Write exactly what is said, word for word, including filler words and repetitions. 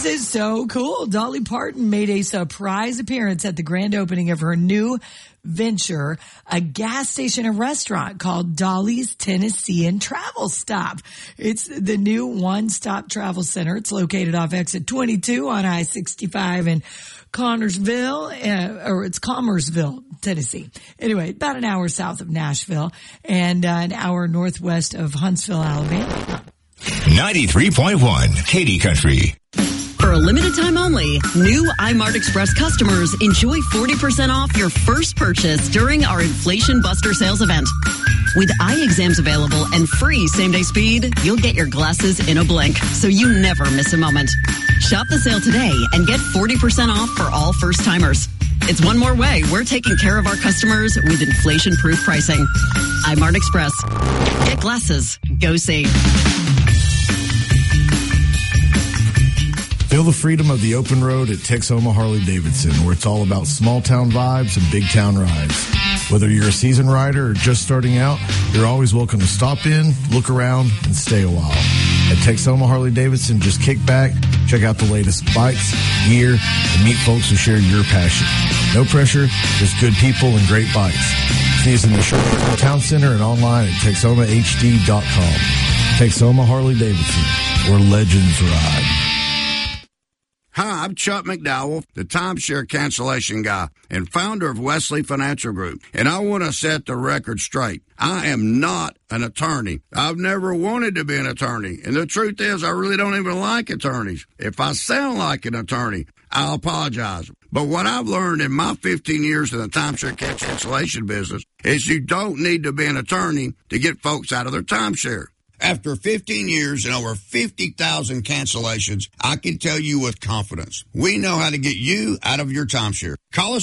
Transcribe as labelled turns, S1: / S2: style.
S1: This is so cool. Dolly Parton made a surprise appearance at the grand opening of her new venture, a gas station and restaurant called Dolly's Tennessean Travel Stop. It's the new one-stop travel center. It's located off exit twenty-two on I sixty-five in Connersville, uh, or it's Commerceville, Tennessee. Anyway, about an hour south of Nashville and uh, an hour northwest of Huntsville, Alabama.
S2: ninety-three point one Katy Country.
S3: For a limited time only, new iMart Express customers enjoy forty percent off your first purchase during our Inflation Buster sales event. With eye exams available and free same-day speed, you'll get your glasses in a blink, so you never miss a moment. Shop the sale today and get forty percent off for all first-timers. It's one more way we're taking care of our customers with inflation-proof pricing. iMart Express. Get glasses. Go see.
S4: Feel the freedom of the open road at Texoma Harley-Davidson, where it's all about small-town vibes and big-town rides. Whether you're a seasoned rider or just starting out, you're always welcome to stop in, look around, and stay a while. At Texoma Harley-Davidson, just kick back, check out the latest bikes, gear, and meet folks who share your passion. No pressure, just good people and great bikes. See us in the Sherman Town Center and online at Texoma H D dot com. Texoma Harley-Davidson, where legends ride.
S5: Hi, I'm Chuck McDowell, the timeshare cancellation guy and founder of Wesley Financial Group, and I want to set the record straight. I am not an attorney. I've never wanted to be an attorney, and the truth is I really don't even like attorneys. If I sound like an attorney, I'll apologize. But what I've learned in my fifteen years in the timeshare cancellation business is you don't need to be an attorney to get folks out of their timeshare. After fifteen years and over fifty thousand cancellations, I can tell you with confidence, we know how to get you out of your timeshare. Call us